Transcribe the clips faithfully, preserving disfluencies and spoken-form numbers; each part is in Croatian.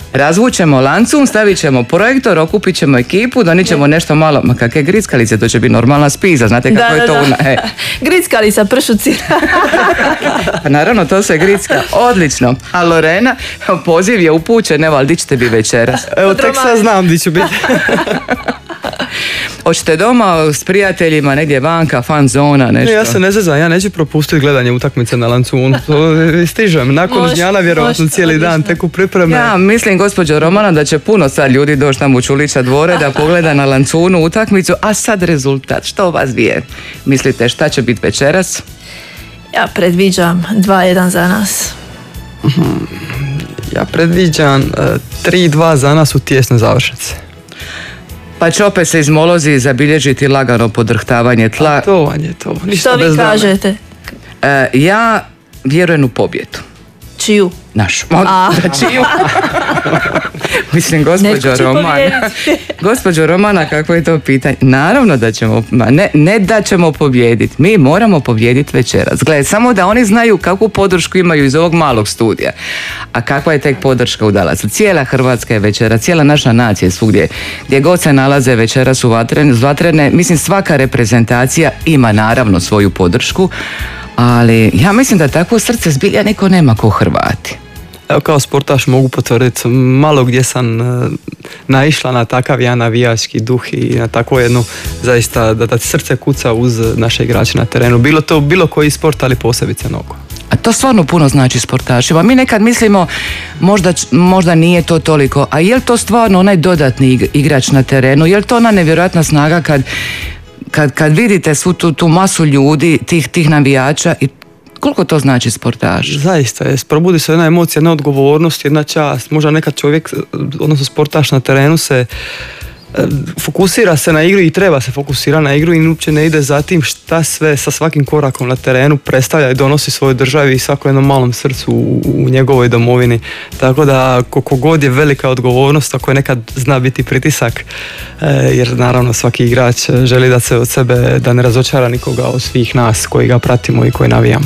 Razvućemo lancun, stavit ćemo projektor, okupit ćemo ekipu, donijet ćemo nešto malo, ma kakve grickalice, to će biti normalna spiza, znate kako da, je to da, una... E. Grickalica, pršuci. Pa naravno, to se gricka, odlično. A Lorena, poziv je upućen, evo, ali di ćete bi večeras? Evo, tek sad znam di ću biti. Hoćete doma s prijateljima, negdje vanka, fan zona, nešto? Ne, ja se ne zezam, ja neću propustiti gledanje utakmice na lancunu. Stižem, nakon žnjana vjerovatno cijeli dan, tek u pripreme. Ja mislim, gospođo Romana, da će puno sad ljudi doći tamo u Čulića dvore da pogleda na lancunu utakmicu, a sad rezultat, što vas dvije mislite, šta će biti večeras? Ja predviđam dva jedan za nas. Ja predviđam tri dva za nas u tijesne završnice. Pa će opet se iz Molozi zabilježiti lagano podrhtavanje tla. A to vam je to. Ništa što vi kažete? E, ja vjerujem u pobjedu. Čiju? Našu. Da, čiju? Mislim, gospođo Romana. Gospođo Romana, kako je to pitanje? Naravno da ćemo, ne, ne da ćemo pobijediti. Mi moramo pobijediti večeras. Gledaj, samo da oni znaju kakvu podršku imaju iz ovog malog studija. A kakva je tek podrška u Dallasu. Cijela Hrvatska je večera, cijela naša nacija je svugdje. Gdje god se nalaze večeras u vatrene, vatrene, mislim, svaka reprezentacija ima naravno svoju podršku, ali ja mislim da takvo srce zbilja niko nema ko Hrvati. Evo, kao sportaš mogu potvrditi, malo gdje sam naišla na takav jedan navijački duh i na takvo jedno, zaista, da, da srce kuca uz naše igrače na terenu. Bilo to bilo koji sport, ali posebice nogo. A to stvarno puno znači sportašima. Mi nekad mislimo, možda, možda nije to toliko, a je li to stvarno onaj dodatni igrač na terenu? Je li to ona nevjerojatna snaga kad, kad, kad vidite svu tu, tu masu ljudi, tih, tih navijača i koliko to znači sportaš? Zaista je, probudi se jedna emocija, jedna odgovornost, jedna čast. Možda nekad čovjek, odnosno sportaš na terenu se fokusira se na igru i treba se fokusira na igru i uopće ne ide za tim šta sve sa svakim korakom na terenu predstavlja i donosi svojoj državi i svako jednom malom srcu u, u njegovoj domovini. Tako da koliko god je velika odgovornost, ako je nekad zna biti pritisak, jer naravno svaki igrač želi da se od sebe, da ne razočara nikoga od svih nas koji ga pratimo i koji navijamo.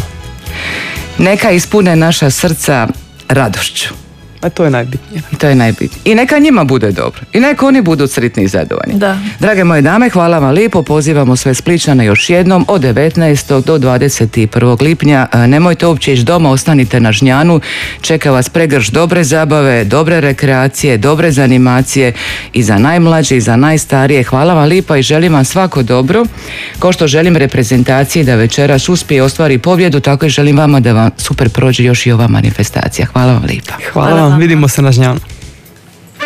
Neka ispune naša srca radošću. A to je najbitnije. To je najbitnije. I neka njima bude dobro. I neka oni budu sretni i zadovoljni. Da. Drage moje dame, hvala vam lijepo. Pozivamo sve Splićane još jednom od devetnaestog do dvadeset prvog lipnja. Nemojte uopće ići doma, ostanite na Žnjanu. Čeka vas pregrš dobre zabave, dobre rekreacije, dobre zanimacije i za najmlađe i za najstarije. Hvala vam lijepo i želim vam svako dobro. Kao što želim reprezentaciji da večeras uspije i ostvari pobjedu, tako i želim vama da vam super prođe još i ova manifestacija. Hvala vam lijepo. Hvala vam, vidimo se na Žnjanu.